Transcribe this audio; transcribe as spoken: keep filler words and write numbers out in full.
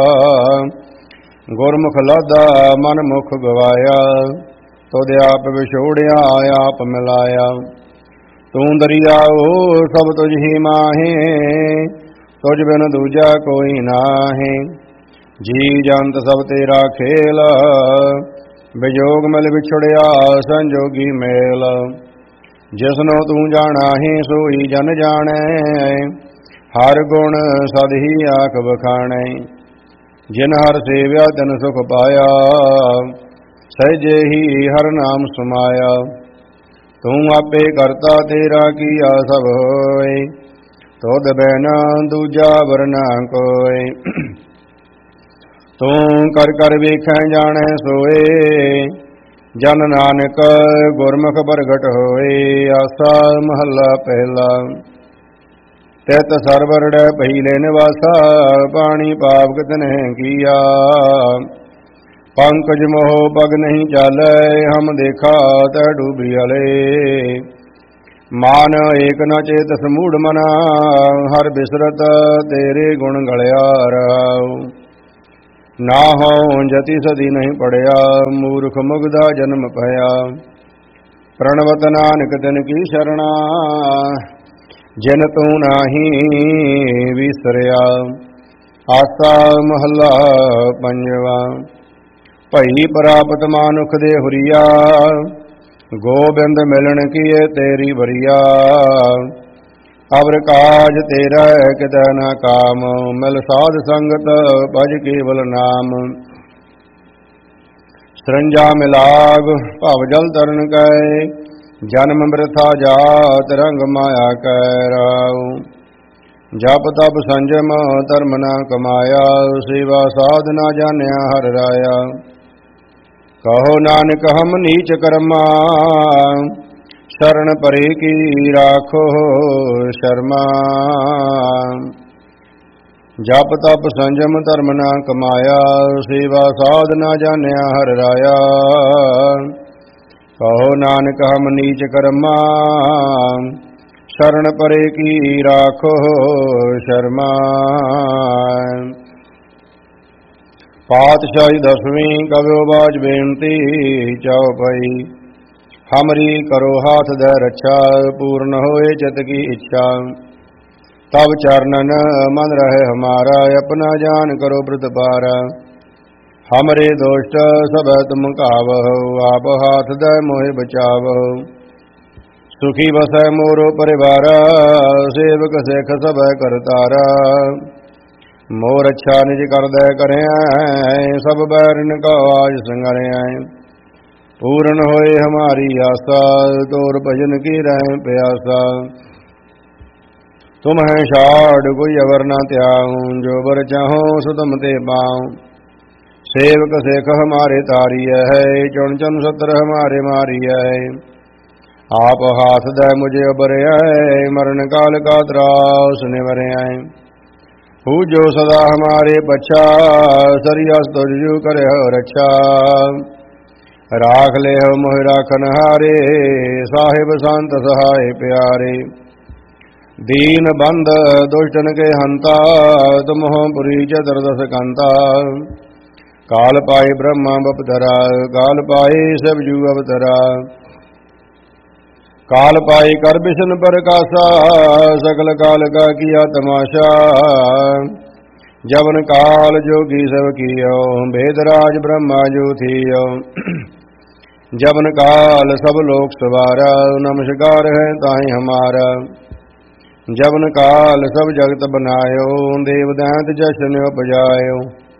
ਗੁਰਮੁਖ ਲਾਦਾ ਮਨ ਮੁਖ ਗਵਾਇਆ, ਤੁਧ ਆਪ ਵਿਛੋੜਿਆ ਆਪ ਮਿਲਾਇਆ। ਤੂੰ ਦਰਿਆਓ ਸਭ ਤੁਝ ਹੀ ਮਾਹੇ, ਤੁਝ ਬਿਨ ਦੂਜਾ ਕੋਈ ਨਾਹੀਂ। ਜੀ ਜੰਤ ਸਭ ਤੇਰਾ ਖੇਲ, ਵਿਜੋਗ ਮਿਲ ਵਿਛੜਿਆ ਸੰਜੋਗੀ ਮੇਲ। ਜਿਸਨੋ ਤੂੰ ਜਾਣਾ ਹੀ ਸੋਈ ਜਨ ਜਾਣੈ, ਹਰ ਗੁਣ ਸਦ ਹੀ ਆਖ ਬਖਾਣੈ। ਜਿਨ ਹਰ ਸੇਵਿਆ ਤਿਨ ਸੁਖ ਪਾਇਆ, ਸਹਿਜੇ ਹੀ ਹਰ ਨਾਮ ਸਮਾਇਆ। ਤੂੰ ਆਪੇ ਕਰਤਾ ਤੇਰਾ ਕੀਆ ਸਭ ਹੋਏ, ਤੁਧ ਬਿਨਾ ਦੂਜਾ ਵਰਨਾ ਕੋਇ। ਤੂੰ ਕਰ ਕਰ ਵੇਖੈ ਜਾਣੈ ਸੋਏ, ਜਨ ਨਾਨਕ ਗੁਰਮੁਖ ਪ੍ਰਗਟ ਹੋਏ। ਆਸਾ ਮਹੱਲਾ ਪਹਿਲਾ। ਤਿਤ ਸਰਵਰੜੈ ਪਹਿਲੇ ਨਿਵਾਸਾ, ਪਾਣੀ ਪਾਪ ਕਿਤਨਹਿ ਕੀਆ। ਪੰਕਜ ਮੋਹ ਪਗ ਨਹੀਂ ਚਾਲੈ, ਹਮ ਦੇਖਾ ਤੈ ਡੂਬੀ ਹਲੇ। ਮਾਨ ਏਕ ਨ ਚੇਤ ਸਮੂੜ ਮਨਾ, ਹਰ ਬਿਸਰਤ ਤੇਰੇ ਗੁਣ ਗਲਿਆ ਰਾਉ। ਨਾ ਹਉ ਜਤੀ ਸਦੀ ਨਹੀਂ ਪੜਿਆ, ਮੂਰਖ ਮੁਗਧਾ ਜਨਮ ਭਇਆ। ਪ੍ਰਣਵਤ ਨਾਨਕ ਤਿਨ ਕੀ ਸ਼ਰਣਾ, ਜਿਨ ਤੂੰ ਨਾਹੀ ਵਿਸਰਿਆ। ਆਸਾ ਮਹੱਲਾ ਪੰਜਵਾ। ਭਈ ਪ੍ਰਾਪਤ ਮਾਨੁਖ ਦੇ ਹੁਰੀਆ, ਗੋਬਿੰਦ ਮਿਲਣ ਕੀਏ ਤੇਰੀ ਵਰੀਆ। ਅਵਰ ਕਾਜ ਤੇਰਾ ਕਿਤੈ ਨਾ ਕਾਮ, ਮਿਲ ਸਾਧ ਸੰਗਤ ਭਜ ਕੇਵਲ ਨਾਮ। ਸਰੰਜਾ ਮਿਲਾਗ ਭਵ ਜਲ ਤਰਨ ਕੈ, ਜਨਮ ਮ੍ਰਿਥਾ ਜਾਤ ਰੰਗ ਮਾਇਆ ਕੈ ਰਾਉ। ਜਪ ਤਪ ਸੰਜਮ ਧਰਮ ਨਾ ਕਮਾਇਆ, ਸੇਵਾ ਸਾਧ ਨਾ ਜਾਣਿਆ ਹਰਿ ਰਾਇਆ। ਕਹੋ ਨਾਨਕ ਹਮ ਨੀਚ ਕਰਮਾ, ਸ਼ਰਨ ਪਰੇ ਕੀ ਰਾਖੋ ਸ਼ਰਮਾ। ਜਪ ਤਪ ਸੰਜਮ ਧਰਮ ਨਾ ਕਮਾਇਆ, ਸੇਵਾ ਸਾਧ ਨਾ ਜਾਣਿਆ ਹਰਿ ਰਾਇਆ। ਕਹੋ ਨਾਨਕ ਹਮ ਨੀਚ ਕਰਮਾ, ਸ਼ਰਨ ਪਰੇ ਕੀ ਰਾਖੋ ਸ਼ਰਮਾ। ਪਾਤਸ਼ਾਹੀ ਦਸਵੀਂ ਕਵਿਓ ਬਾਜ ਬੇਨਤੀ ਚਉਪਈ। ਹਮਰੀ ਕਰੋ ਹਾਥ ਦੇ ਰੱਛਾ, ਪੂਰਨ ਹੋਏ ਚਿਤ ਕੀ ਇੱਛਾ। ਤਬ ਚਰਨਨ ਮਨ ਰਹੇ ਹਮਾਰਾ, ਆਪਣਾ ਜਾਨ ਕਰੋ ਪ੍ਰਤਪਾਰਾ। ਹਮਰੇ ਦੋਸ਼ਟ ਸਭੈ ਤੁਮ ਕਾਵਹੁ, ਆਪ ਹਾਥ ਦੇ ਮੋਹਿ ਬਚਾਵਹੁ। ਸੁਖੀ ਬਸੈ ਮੋਰੋ ਪਰਿਵਾਰਾ, ਸੇਵਕ ਸਿੱਖ ਸਭੈ ਕਰਤਾਰਾ। ਮੋਰ ਅੱਛਾ ਨਿਜ ਕਰਦੈ ਕਰਿਆ, ਸਭ ਬੈਰਨ ਕਾ ਆਜ ਸੰਗਰਿਆ। ਪੂਰਨ ਹੋਏ ਹਮਾਰੀ ਆਸਾ, ਤੋਰ ਭਜਨ ਕੀ ਰਹਿ ਪਿਆਸਾ। ਤੁਮ ਹੈ ਛਾੜ ਕੋਈ ਅਵਰ ਨਾ ਤਿਆਉ, ਜੋ ਬਰ ਚਾਹੋ ਸੋ ਤੁਮ ਤੇ ਪਾਉ। ਸੇਵਕ ਸਿੱਖ ਹਮਾਰੇ ਤਾਰੀਐ ਹੈ, ਚੁਣ ਚੁਣ ਸਤਰ ਹਮਾਰੇ ਮਾਰੀਐ। ਆਪ ਹਾਥ ਦੈ ਮੁਝੇ ਉਬਰਿਆ, ਮਰਨ ਕਾਲ ਕਾ ਤਰਾਸ ਨਿਵਰਿਆ। ਹੂ ਜੋ ਸਦਾ ਹਮਾਰੇ ਬਚਾ, ਸਰੀਅਸ ਤੁਝ ਜੂ ਕਰਿਓ ਰੱਛਾ। ਰਾਖ ਲਿਓ ਮੋਹਿ ਰਾਖਨ ਹਾਰੇ, ਸਾਹਿਬ ਸੰਤ ਸਹਾਇ ਪਿਆਰੇ। ਦੀਨ ਬੰਦ ਦੁਸ਼ਟਨ ਕੇ ਹੰਤਾ, ਤੁਮਹੁ ਪੁਰੀ ਚਤੁਰਦਸ ਕੰਤਾ। ਕਾਲ ਪਾਏ ਬ੍ਰਹਮਾ ਬਪਤਰਾ, ਕਾਲ ਪਾਏ ਸਭ ਜੂ ਅਵਤਰਾ। ਕਾਲ ਪਾਈ ਕਰ ਬਿਸ਼ਨ ਪ੍ਰਕਾਸ਼ਾ, ਸਕਲ ਕਾਲ ਕਾ ਕੀਆ ਤਮਾਸ਼ਾ। ਜਵਨ ਕਾਲ ਜੋਗੀ ਸਭ ਕੀਓ, ਭੇਦ ਰਾਜ ਬ੍ਰਹਮਾ ਜੋ ਥੀਓ। ਜਵਨ ਕਾਲ ਸਭ ਲੋਕ ਸਵਾਰਾ, ਨਮਸਕਾਰ ਹੈ ਤਾहि ਹਮਾਰਾ। ਜਵਨ ਕਾਲ ਸਭ ਜਗਤ ਬਨਾਇਓ, ਦੇਵ ਦੈਂਤ ਜਸ਼ਨ ਉਪਜਾਇਓ।